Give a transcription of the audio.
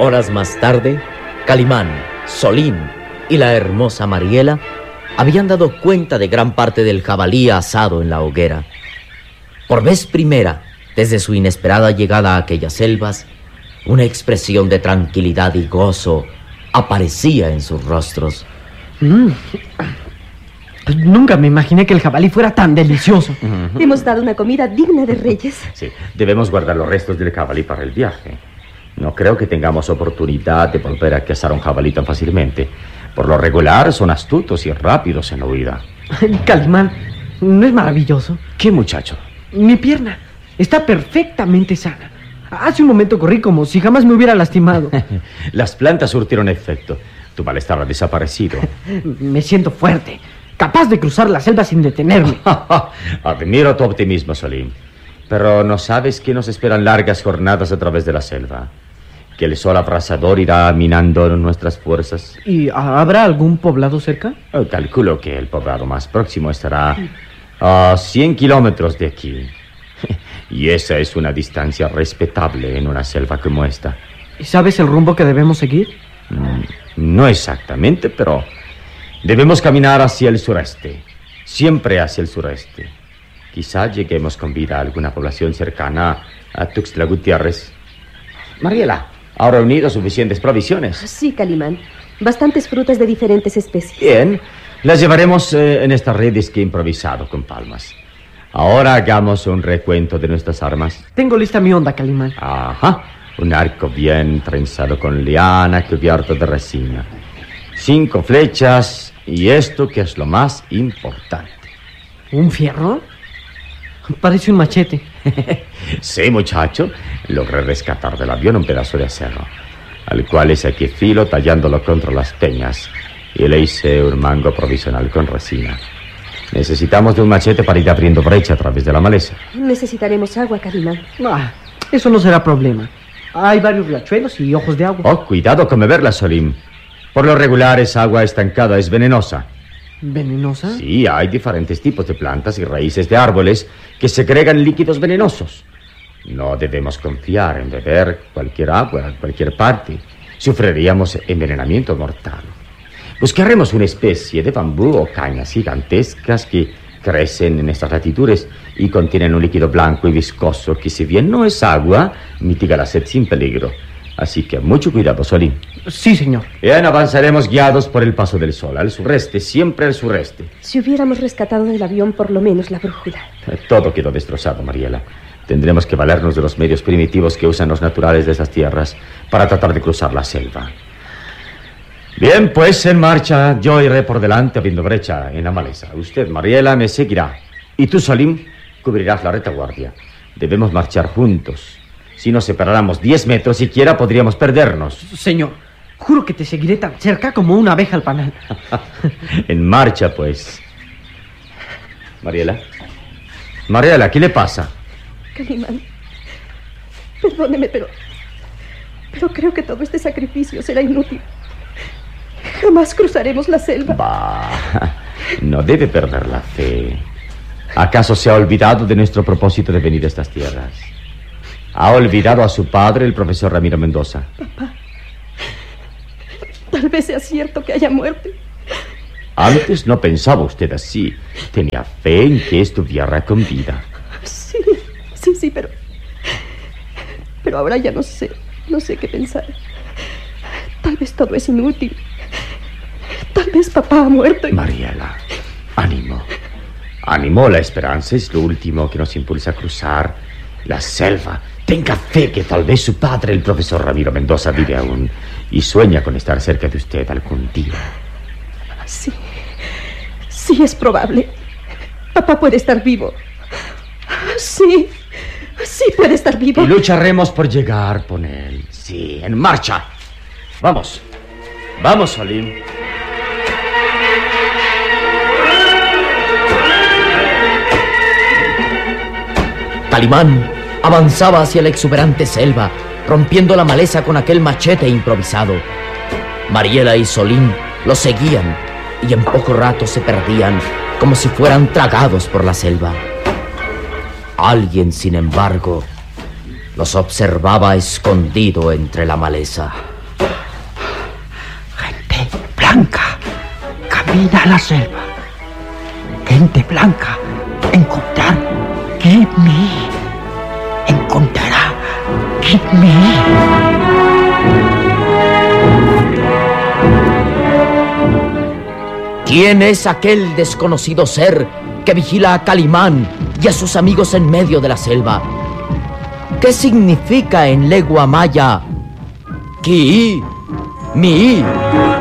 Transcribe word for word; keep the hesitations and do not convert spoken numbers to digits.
Horas más tarde, Calimán, Solín y la hermosa Mariela habían dado cuenta de gran parte del jabalí asado en la hoguera. Por vez primera, desde su inesperada llegada a aquellas selvas, una expresión de tranquilidad y gozo aparecía en sus rostros. Mm. Nunca me imaginé que el jabalí fuera tan delicioso. Uh-huh. Hemos dado una comida digna de reyes. Sí, debemos guardar los restos del jabalí para el viaje. No creo que tengamos oportunidad de volver a cazar un jabalí tan fácilmente. Por lo regular son astutos y rápidos en la huida. Calimán, ¿no es maravilloso? ¿Qué, muchacho? Mi pierna está perfectamente sana. Hace un momento corrí como si jamás me hubiera lastimado. Las plantas surtieron efecto. Tu malestar ha desaparecido. Me siento fuerte, capaz de cruzar la selva sin detenerme. Admiro tu optimismo, Solín. Pero ¿no sabes que nos esperan largas jornadas a través de la selva? Que el sol abrasador irá minando nuestras fuerzas. ¿Y habrá algún poblado cerca? Oh, calculo que el poblado más próximo estará a cien kilómetros de aquí. Y esa es una distancia respetable en una selva como esta. ¿Y sabes el rumbo que debemos seguir? Mm, no exactamente, pero debemos caminar hacia el sureste. Siempre hacia el sureste. Quizá lleguemos con vida a alguna población cercana a Tuxtla Gutiérrez. Mariela, ¿ha reunido suficientes provisiones? Sí, Calimán. Bastantes frutas de diferentes especies. Bien, las llevaremos eh, en esta red de esquí improvisado con palmas. Ahora hagamos un recuento de nuestras armas. Tengo lista mi onda, Calimán. Ajá, un arco bien trenzado con liana cubierto de resina. Cinco flechas y esto que es lo más importante. ¿Un fierro? Parece un machete. Sí, muchacho. Logré rescatar del avión un pedazo de acero, al cual le saqué filo tallándolo contra las peñas y le hice un mango provisional con resina. Necesitamos de un machete para ir abriendo brecha a través de la maleza. Necesitaremos agua, Calimán. Ah, eso no será problema. Hay varios riachuelos y ojos de agua. Oh, cuidado con beberla, Solín. Por lo regular, esa agua estancada es venenosa. ¿Venenosa? Sí, hay diferentes tipos de plantas y raíces de árboles que segregan líquidos venenosos. No debemos confiar en beber cualquier agua en cualquier parte. Sufriríamos envenenamiento mortal. Buscaremos una especie de bambú o cañas gigantescas que crecen en estas latitudes y contienen un líquido blanco y viscoso que, si bien no es agua, mitiga la sed sin peligro. Así que mucho cuidado, Solín. Sí, señor. Bien, avanzaremos guiados por el paso del sol, al sureste, siempre al sureste. Si hubiéramos rescatado del avión por lo menos la brújula. Todo quedó destrozado, Mariela. Tendremos que valernos de los medios primitivos que usan los naturales de esas tierras para tratar de cruzar la selva. Bien, pues en marcha. Yo iré por delante abriendo brecha en la maleza. Usted, Mariela, me seguirá. Y tú, Solín, cubrirás la retaguardia. Debemos marchar juntos. Si nos separáramos diez metros siquiera, podríamos perdernos. Señor, juro que te seguiré tan cerca como una abeja al panal. En marcha, pues. Mariela. Mariela, ¿qué le pasa? Calimán, perdóneme, pero... Pero creo que todo este sacrificio será inútil. Jamás cruzaremos la selva. Bah, no debe perder la fe. ¿Acaso se ha olvidado de nuestro propósito de venir a estas tierras? ¿Ha olvidado a su padre, el profesor Ramiro Mendoza? Papá, tal vez sea cierto que haya muerto. Antes no pensaba usted así. Tenía fe en que estuviera con vida. Sí, sí, sí, pero... Pero ahora ya no sé, no sé qué pensar. Tal vez todo es inútil. Tal vez papá ha muerto y... Mariela, ánimo. Ánimo, la esperanza es lo último que nos impulsa a cruzar la selva. Tenga fe que tal vez su padre, el profesor Ramiro Mendoza, vive aún y sueña con estar cerca de usted algún día. Sí, sí es probable. Papá puede estar vivo. Sí, sí puede estar vivo. Y lucharemos por llegar con él. Sí, en marcha. Vamos, vamos, Solín. Calimán avanzaba hacia la exuberante selva, rompiendo la maleza con aquel machete improvisado. Mariela y Solín lo seguían y en poco rato se perdían como si fueran tragados por la selva. Alguien, sin embargo, los observaba escondido entre la maleza. Gente blanca camina a la selva. Gente blanca encontrar Give Me. Encontrará Give Me. ¿Quién es aquel desconocido ser que vigila a Calimán y a sus amigos en medio de la selva? ¿Qué significa en lengua maya Ki Mi?